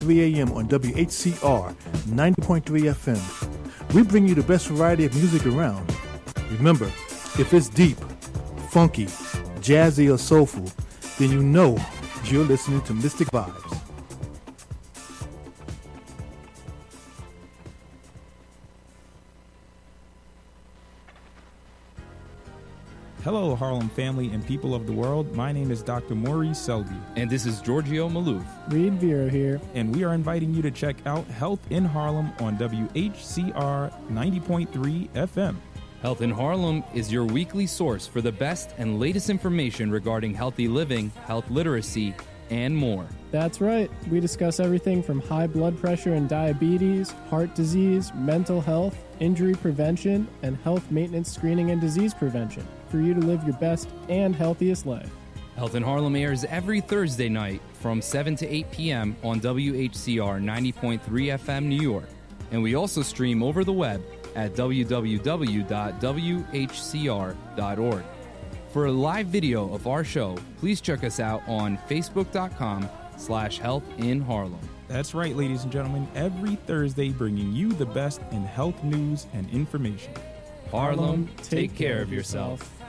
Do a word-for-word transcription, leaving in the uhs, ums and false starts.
three a.m. on W H C R ninety point three F M. We bring you the best variety of music around. Remember, if it's deep, funky, jazzy, or soulful, then you know you're listening to Mystic Vibes. Hello, Harlem family and people of the world. My name is Doctor Maurice Selby. And this is Giorgio Malouf. Reed Vera here. And we are inviting you to check out Health in Harlem on W H C R ninety point three F M. Health in Harlem is your weekly source for the best and latest information regarding healthy living, health literacy, and more. That's right. We discuss everything from high blood pressure and diabetes, heart disease, mental health, injury prevention, and health maintenance screening and disease prevention for you to live your best and healthiest life. Health in Harlem airs every Thursday night from seven to eight p.m. on W H C R ninety point three F M New York. And we also stream over the web at w w w dot w h c r dot org. For a live video of our show, please check us out on facebook.com slash health in Harlem. That's right, ladies and gentlemen, every Thursday bringing you the best in health news and information. Harlem, take care of yourself.